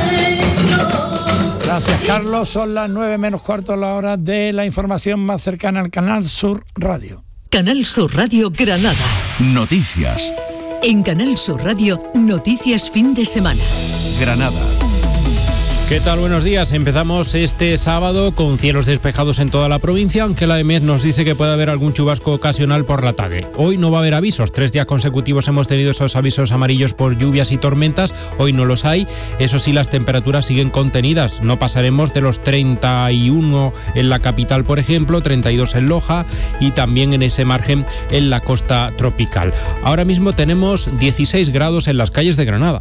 Gracias, Carlos. Son las nueve menos cuarto, la hora de la información más cercana al Canal Sur Radio. Canal Sur Radio Granada. Noticias. En Canal Sur Radio, noticias fin de semana. Granada. ¿Qué tal? Buenos días. Empezamos este sábado con cielos despejados en toda la provincia, aunque la E M E T nos dice que puede haber algún chubasco ocasional por la tarde. Hoy no va a haber avisos. Tres días consecutivos hemos tenido esos avisos amarillos por lluvias y tormentas. Hoy no los hay. Eso sí, las temperaturas siguen contenidas. No pasaremos de los treinta y uno en la capital, por ejemplo, treinta y dos en Loja y también en ese margen en la costa tropical. Ahora mismo tenemos dieciséis grados en las calles de Granada.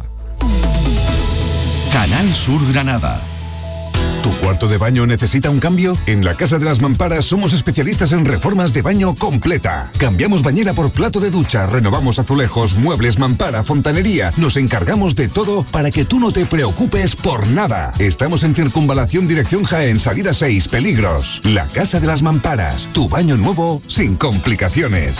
Canal Sur Granada. ¿Tu cuarto de baño necesita un cambio? En la Casa de las Mamparas somos especialistas en reformas de baño completa. Cambiamos bañera por plato de ducha, renovamos azulejos, muebles, mampara, fontanería. Nos encargamos de todo para que tú no te preocupes por nada. Estamos en Circunvalación Dirección Jaén, salida seis, Peligros. La Casa de las Mamparas. Tu baño nuevo sin complicaciones.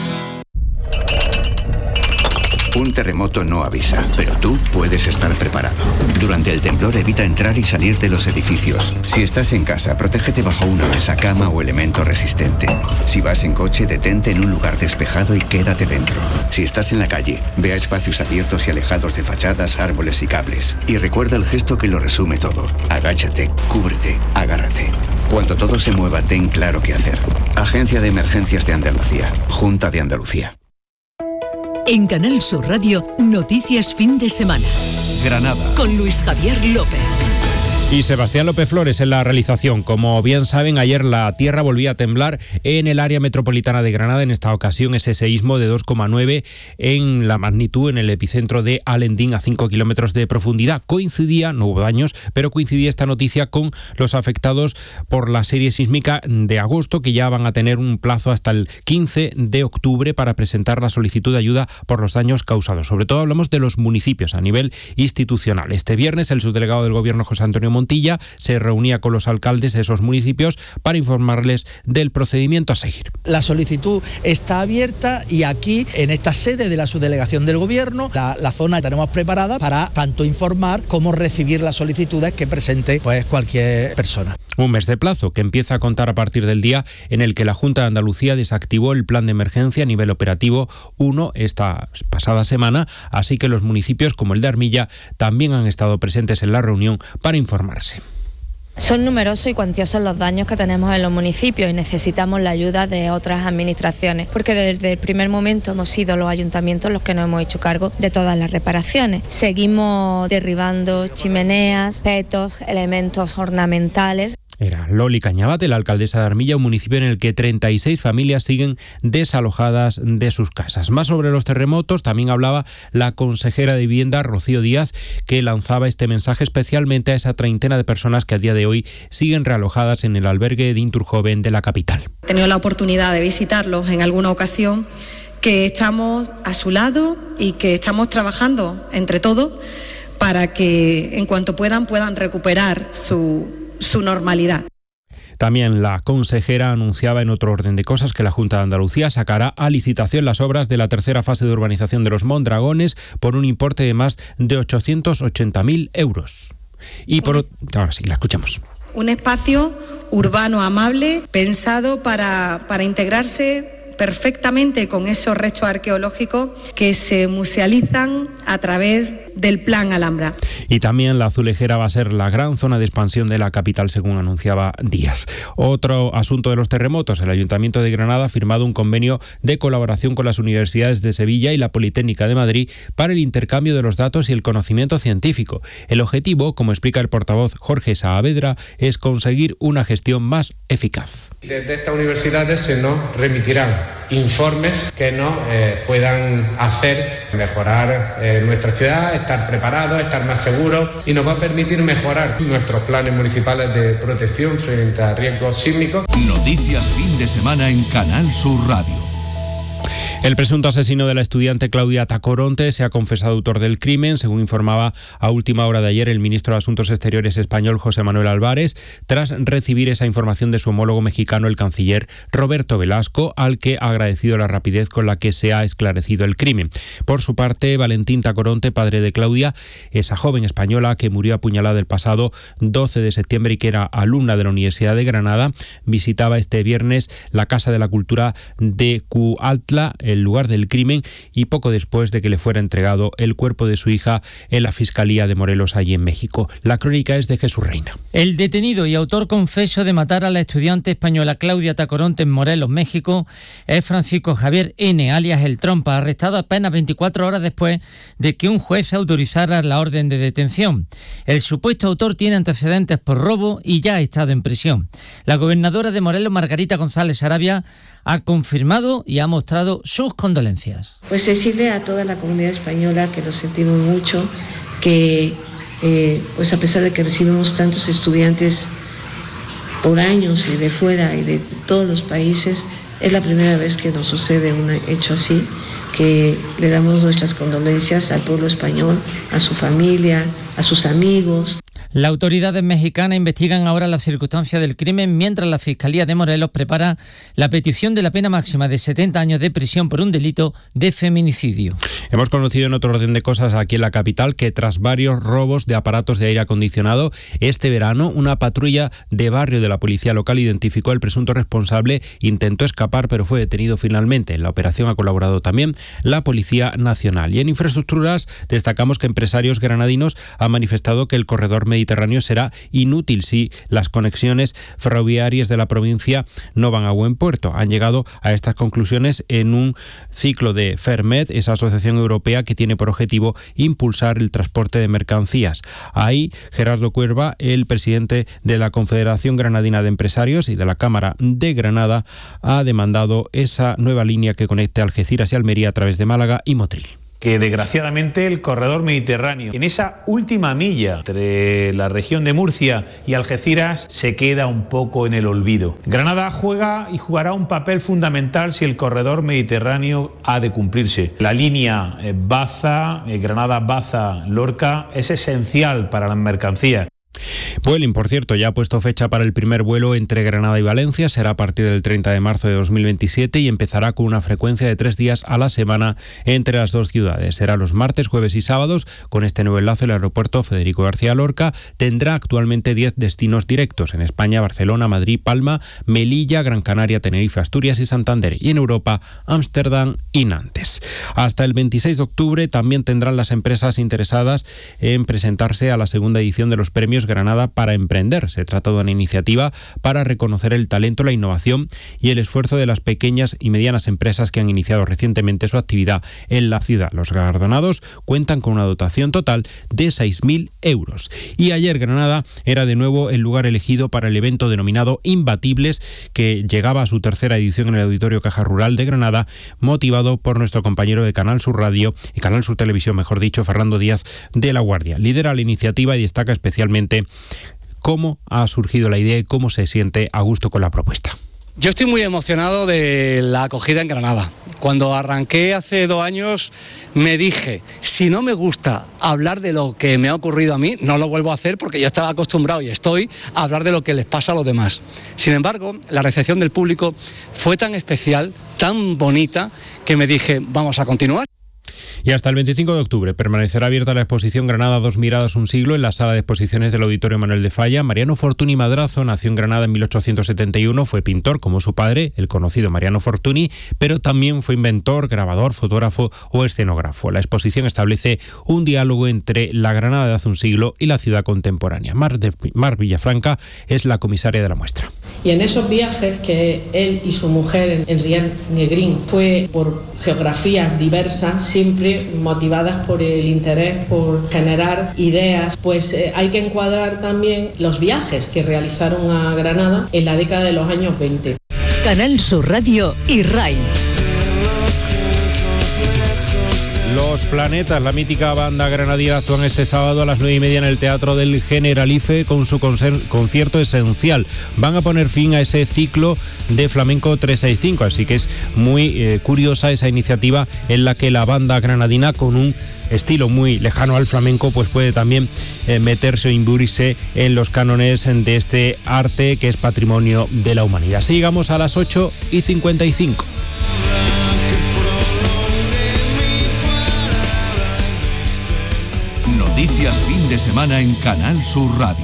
Un terremoto no avisa, pero tú puedes estar preparado. Durante el temblor evita entrar y salir de los edificios. Si estás en casa, protégete bajo una mesa, cama o elemento resistente. Si vas en coche, detente en un lugar despejado y quédate dentro. Si estás en la calle, ve a espacios abiertos y alejados de fachadas, árboles y cables. Y recuerda el gesto que lo resume todo. Agáchate, cúbrete, agárrate. Cuando todo se mueva, ten claro qué hacer. Agencia de Emergencias de Andalucía. Junta de Andalucía. En Canal Sur Radio, Noticias Fin de Semana. Granada. Con Luis Javier López. Y Sebastián López Flores en la realización. Como bien saben, ayer la tierra volvía a temblar en el área metropolitana de Granada. En esta ocasión ese seísmo de dos coma nueve en la magnitud en el epicentro de Alendín a cinco kilómetros de profundidad. Coincidía, no hubo daños, pero coincidía esta noticia con los afectados por la serie sísmica de agosto, que ya van a tener un plazo hasta el quince de octubre para presentar la solicitud de ayuda por los daños causados. Sobre todo hablamos de los municipios a nivel institucional. Este viernes el subdelegado del Gobierno, José Antonio Montilla, se reunía con los alcaldes de esos municipios para informarles del procedimiento a seguir. La solicitud está abierta y aquí, en esta sede de la subdelegación del Gobierno, la, la zona que tenemos preparada para tanto informar como recibir las solicitudes que presente pues, cualquier persona. Un mes de plazo que empieza a contar a partir del día en el que la Junta de Andalucía desactivó el plan de emergencia a nivel operativo uno esta pasada semana, así que los municipios como el de Armilla también han estado presentes en la reunión para informar. Son numerosos y cuantiosos los daños que tenemos en los municipios y necesitamos la ayuda de otras administraciones, porque desde el primer momento hemos sido los ayuntamientos los que nos hemos hecho cargo de todas las reparaciones. Seguimos derribando chimeneas, petos, elementos ornamentales. Era Loli Cañabate, la alcaldesa de Armilla, un municipio en el que treinta y seis familias siguen desalojadas de sus casas. Más sobre los terremotos también hablaba la consejera de Vivienda, Rocío Díaz, que lanzaba este mensaje especialmente a esa treintena de personas que a día de hoy siguen realojadas en el albergue de Inturjoven de la capital. He tenido la oportunidad de visitarlos en alguna ocasión, que estamos a su lado y que estamos trabajando entre todos para que en cuanto puedan puedan recuperar su su normalidad. También la consejera anunciaba en otro orden de cosas que la Junta de Andalucía sacará a licitación las obras de la tercera fase de urbanización de los Mondragones por un importe de más de ochocientos ochenta mil euros. Y por ahora sí, la escuchamos. Un espacio urbano amable pensado para, para integrarse perfectamente con esos restos arqueológicos que se musealizan a través del Plan Alhambra. Y también la Azulejera va a ser la gran zona de expansión de la capital, según anunciaba Díaz. Otro asunto de los terremotos: el Ayuntamiento de Granada ha firmado un convenio de colaboración con las universidades de Sevilla y la Politécnica de Madrid para el intercambio de los datos y el conocimiento científico. El objetivo, como explica el portavoz Jorge Saavedra, es conseguir una gestión más eficaz. Desde estas universidades se nos remitirán informes que nos eh, puedan hacer mejorar eh, nuestra ciudad, estar preparados, estar más seguros, y nos va a permitir mejorar nuestros planes municipales de protección frente a riesgos sísmicos. Noticias Fin de Semana en Canal Sur Radio. El presunto asesino de la estudiante Claudia Tacoronte se ha confesado autor del crimen, según informaba a última hora de ayer el ministro de Asuntos Exteriores español José Manuel Álvarez, tras recibir esa información de su homólogo mexicano, el canciller Roberto Velasco, al que ha agradecido la rapidez con la que se ha esclarecido el crimen. Por su parte, Valentín Tacoronte, padre de Claudia, esa joven española que murió apuñalada el pasado doce de septiembre y que era alumna de la Universidad de Granada, visitaba este viernes la Casa de la Cultura de Cuautla, el lugar del crimen y poco después de que le fuera entregado el cuerpo de su hija en la Fiscalía de Morelos, allí en México. La crónica es de Jesús Reina. El detenido y autor confeso de matar a la estudiante española Claudia Tacoronte en Morelos, México, es Francisco Javier N., alias El Trompa, arrestado apenas veinticuatro horas después de que un juez autorizara la orden de detención. El supuesto autor tiene antecedentes por robo y ya ha estado en prisión. La gobernadora de Morelos, Margarita González Sarabia, ha confirmado y ha mostrado sus condolencias. Pues decirle a toda la comunidad española que lo sentimos mucho, que eh, pues a pesar de que recibimos tantos estudiantes por años y de fuera y de todos los países, es la primera vez que nos sucede un hecho así, que le damos nuestras condolencias al pueblo español, a su familia, a sus amigos. Las autoridades mexicanas investigan ahora las circunstancias del crimen, mientras la Fiscalía de Morelos prepara la petición de la pena máxima de setenta años de prisión por un delito de feminicidio. Hemos conocido en otro orden de cosas aquí en la capital que tras varios robos de aparatos de aire acondicionado este verano, una patrulla de barrio de la policía local identificó al presunto responsable, intentó escapar pero fue detenido finalmente. En la operación ha colaborado también la Policía Nacional. Y en infraestructuras destacamos que empresarios granadinos han manifestado que el corredor mediterráneo será inútil si las conexiones ferroviarias de la provincia no van a buen puerto. Han llegado a estas conclusiones en un ciclo de Fermed, esa asociación europea que tiene por objetivo impulsar el transporte de mercancías. Ahí, Gerardo Cuerva, el presidente de la Confederación Granadina de Empresarios y de la Cámara de Granada, ha demandado esa nueva línea que conecte Algeciras y Almería a través de Málaga y Motril. Que desgraciadamente el corredor mediterráneo, en esa última milla entre la región de Murcia y Algeciras, se queda un poco en el olvido. Granada juega y jugará un papel fundamental si el corredor mediterráneo ha de cumplirse. La línea Baza, Granada-Baza-Lorca es esencial para las mercancías. Vueling, por cierto, ya ha puesto fecha para el primer vuelo entre Granada y Valencia. Será a partir del treinta de marzo de dos mil veintisiete y empezará con una frecuencia de tres días a la semana entre las dos ciudades. Será los martes, jueves y sábados. Con este nuevo enlace, el aeropuerto Federico García Lorca tendrá actualmente diez destinos directos en España: Barcelona, Madrid, Palma, Melilla, Gran Canaria, Tenerife, Asturias y Santander. Y en Europa, Ámsterdam y Nantes. Hasta el veintiséis de octubre también tendrán las empresas interesadas en presentarse a la segunda edición de los premios Granada para Emprender. Se trata de una iniciativa para reconocer el talento, la innovación y el esfuerzo de las pequeñas y medianas empresas que han iniciado recientemente su actividad en la ciudad. Los galardonados cuentan con una dotación total de seis mil euros. Y ayer Granada era de nuevo el lugar elegido para el evento denominado Imbatibles, que llegaba a su tercera edición en el Auditorio Caja Rural de Granada, motivado por nuestro compañero de Canal Sur Radio y Canal Sur Televisión, mejor dicho, Fernando Díaz de la Guardia. Lidera la iniciativa y destaca especialmente cómo ha surgido la idea y cómo se siente a gusto con la propuesta. Yo estoy muy emocionado de la acogida en Granada. Cuando arranqué hace dos años me dije, si no me gusta hablar de lo que me ha ocurrido a mí, no lo vuelvo a hacer porque yo estaba acostumbrado y estoy a hablar de lo que les pasa a los demás. Sin embargo, la recepción del público fue tan especial, tan bonita, que me dije, vamos a continuar. Y hasta el veinticinco de octubre permanecerá abierta la exposición Granada, dos miradas, un siglo, en la sala de exposiciones del Auditorio Manuel de Falla. Mariano Fortuny Madrazo nació en Granada en mil ochocientos setenta y uno, fue pintor como su padre, el conocido Mariano Fortuny, pero también fue inventor, grabador, fotógrafo o escenógrafo. La exposición establece un diálogo entre la Granada de hace un siglo y la ciudad contemporánea. Mar, de, Mar Villafranca es la comisaria de la muestra. Y en esos viajes que él y su mujer, Henriette Negrín, fue por geografías diversas, siempre motivadas por el interés por generar ideas, pues eh, hay que encuadrar también los viajes que realizaron a Granada en la década de los años veinte. Canal Sur Radio y RAI. Los Planetas, la mítica banda granadina, actúan este sábado a las nueve y media en el Teatro del Generalife con su concierto esencial. Van a poner fin a ese ciclo de Flamenco trescientos sesenta y cinco, así que es muy eh, curiosa esa iniciativa en la que la banda granadina, con un estilo muy lejano al flamenco, pues puede también eh, meterse o imbuirse en los cánones de este arte que es patrimonio de la humanidad. Sigamos a las ocho y cincuenta y cinco. Noticias fin de semana en Canal Sur Radio.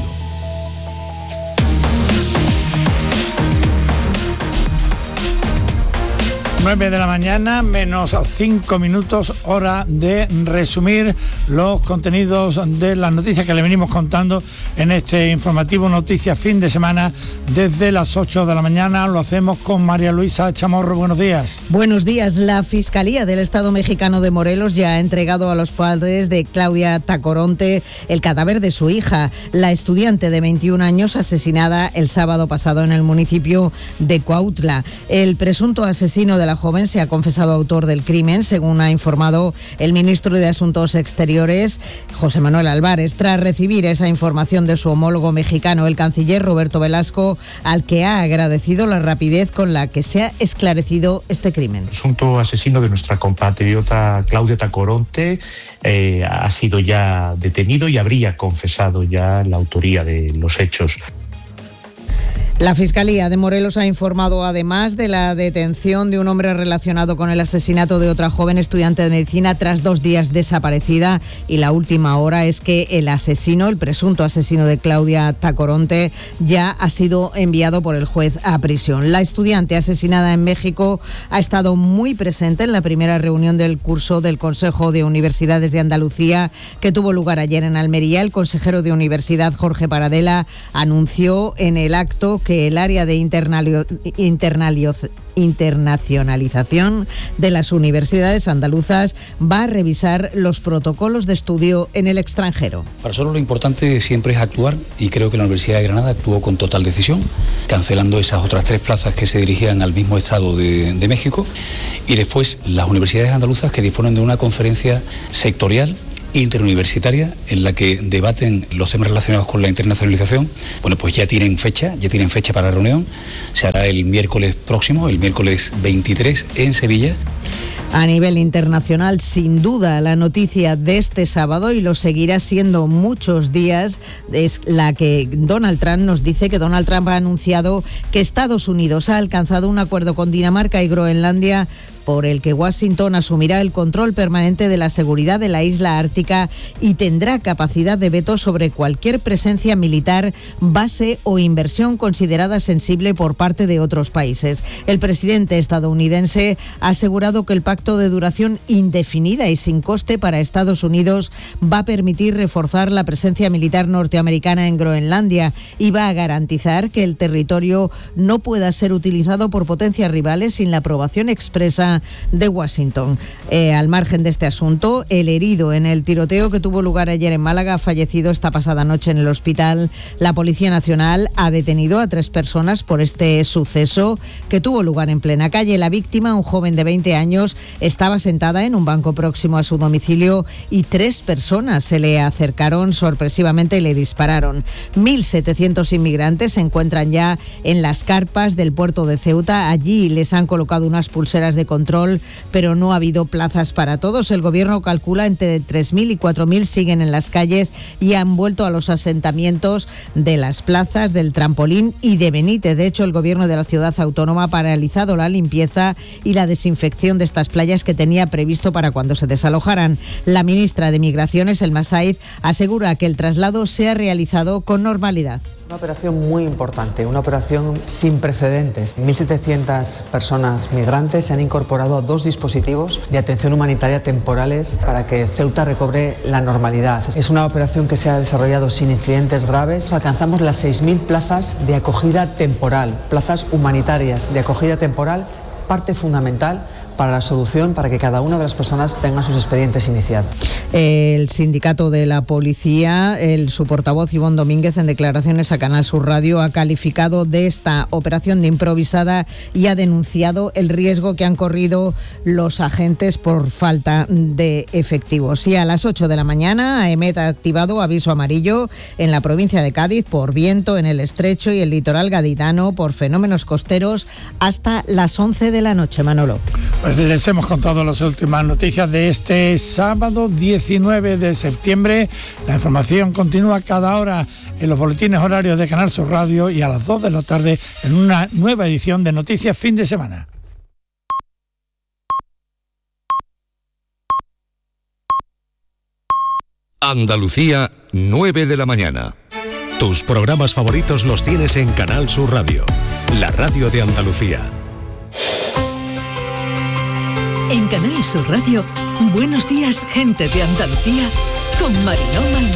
nueve de la mañana, menos cinco minutos, hora de resumir los contenidos de las noticias que le venimos contando en este informativo Noticias Fin de Semana desde las ocho de la mañana. Lo hacemos con María Luisa Chamorro. Buenos días. Buenos días. La Fiscalía del Estado mexicano de Morelos ya ha entregado a los padres de Claudia Tacoronte el cadáver de su hija, la estudiante de veintiún años asesinada el sábado pasado en el municipio de Cuautla. El presunto asesino de la joven se ha confesado autor del crimen, según ha informado el ministro de Asuntos Exteriores, José Manuel Álvarez. Tras recibir esa información de su homólogo mexicano, el canciller Roberto Velasco, al que ha agradecido la rapidez con la que se ha esclarecido este crimen. El presunto asesino de nuestra compatriota Claudia Tacoronte eh, ha sido ya detenido y habría confesado ya la autoría de los hechos. La Fiscalía de Morelos ha informado además de la detención de un hombre relacionado con el asesinato de otra joven estudiante de medicina tras dos días desaparecida, y la última hora es que el asesino, el presunto asesino de Claudia Tacoronte, ya ha sido enviado por el juez a prisión. La estudiante asesinada en México ha estado muy presente en la primera reunión del curso del Consejo de Universidades de Andalucía que tuvo lugar ayer en Almería. El consejero de Universidad, Jorge Paradela, anunció en el acto que el área de internalio, internalio, internacionalización de las universidades andaluzas va a revisar los protocolos de estudio en el extranjero. Para nosotros lo importante siempre es actuar, y creo que la Universidad de Granada actuó con total decisión, cancelando esas otras tres plazas que se dirigían al mismo estado de, de México, y después las universidades andaluzas que disponen de una conferencia sectorial interuniversitaria en la que debaten los temas relacionados con la internacionalización. Bueno, pues ya tienen fecha, ya tienen fecha para la reunión. Se hará el miércoles próximo, el miércoles veintitrés en Sevilla. A nivel internacional, sin duda, la noticia de este sábado, y lo seguirá siendo muchos días, es la que Donald Trump nos dice que Donald Trump ha anunciado que Estados Unidos ha alcanzado un acuerdo con Dinamarca y Groenlandia por el que Washington asumirá el control permanente de la seguridad de la isla ártica y tendrá capacidad de veto sobre cualquier presencia militar, base o inversión considerada sensible por parte de otros países. El presidente estadounidense ha asegurado que el pacto de duración indefinida y sin coste para Estados Unidos va a permitir reforzar la presencia militar norteamericana en Groenlandia y va a garantizar que el territorio no pueda ser utilizado por potencias rivales sin la aprobación expresa de Washington. Eh, al margen de este asunto, el herido en el tiroteo que tuvo lugar ayer en Málaga ha fallecido esta pasada noche en el hospital. La Policía Nacional ha detenido a tres personas por este suceso que tuvo lugar en plena calle. La víctima, un joven de veinte años, estaba sentada en un banco próximo a su domicilio y tres personas se le acercaron sorpresivamente y le dispararon. mil setecientos inmigrantes se encuentran ya en las carpas del puerto de Ceuta. Allí les han colocado unas pulseras de control, pero no ha habido plazas para todos. El gobierno calcula entre tres mil y cuatro mil siguen en las calles y han vuelto a los asentamientos de las plazas, del Trampolín y de Benítez. De hecho, el gobierno de la ciudad autónoma ha paralizado la limpieza y la desinfección de estas playas que tenía previsto para cuando se desalojaran. La ministra de Migraciones, Elma Saiz, asegura que el traslado se ha realizado con normalidad. Una operación muy importante, una operación sin precedentes. mil setecientas personas migrantes se han incorporado a dos dispositivos de atención humanitaria temporales para que Ceuta recobre la normalidad. Es una operación que se ha desarrollado sin incidentes graves. Alcanzamos las seis mil plazas de acogida temporal, plazas humanitarias de acogida temporal, parte fundamental para la solución, para que cada una de las personas tenga sus expedientes iniciados. El sindicato de la policía, el, su portavoz Ivonne Domínguez, en declaraciones a Canal Sur Radio, ha calificado de esta operación de improvisada y ha denunciado el riesgo que han corrido los agentes por falta de efectivos. Y a las ocho de la mañana, AEMET ha activado aviso amarillo en la provincia de Cádiz por viento en el estrecho y el litoral gaditano por fenómenos costeros hasta las once de la noche. Manolo. Pues les hemos contado las últimas noticias de este sábado diecinueve de septiembre. La información continúa cada hora en los boletines horarios de Canal Sur Radio y a las dos de la tarde en una nueva edición de Noticias Fin de Semana. Andalucía, nueve de la mañana. Tus programas favoritos los tienes en Canal Sur Radio, la radio de Andalucía. Canal Sur Radio, Buenos Días, Gente de Andalucía, con Mariló Maldonado.